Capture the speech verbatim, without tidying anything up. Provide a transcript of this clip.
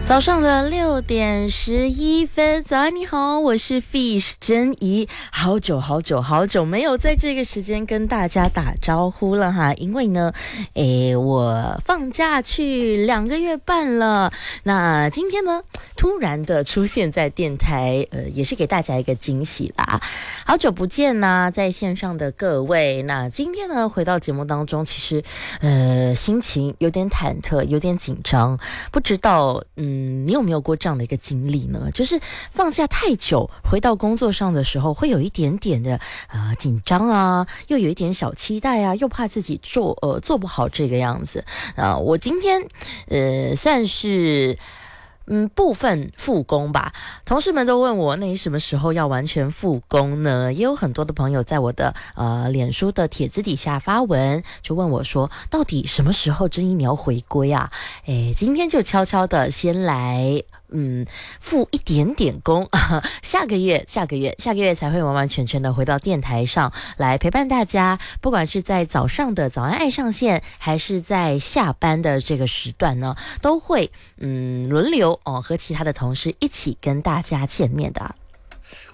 早上的六点十一分，早安你好，我是 Fish 珍怡，好久好久好久没有在这个时间跟大家打招呼了哈，因为呢，诶，我放假去两个月半了，那今天呢，突然的出现在电台，呃，也是给大家一个惊喜啦，好久不见啦，在线上的各位，那今天呢，回到节目当中，其实，呃，心情有点忐忑，有点紧张，不知道，嗯。嗯，你有没有过这样的一个经历呢？就是放假太久，回到工作上的时候，会有一点点的啊、呃、紧张啊，又有一点小期待啊，又怕自己做呃做不好这个样子啊、呃。我今天呃算是。嗯，部分复工吧。同事们都问我，那你什么时候要完全复工呢？也有很多的朋友在我的呃脸书的帖子底下发文，就问我说，到底什么时候珍怡你要回归啊？诶，今天就悄悄的先来。嗯，付一点点工，下个月，下个月，下个月才会完完全全的回到电台上来陪伴大家。不管是在早上的早安爱上线，还是在下班的这个时段呢，都会嗯轮流哦和其他的同事一起跟大家见面的。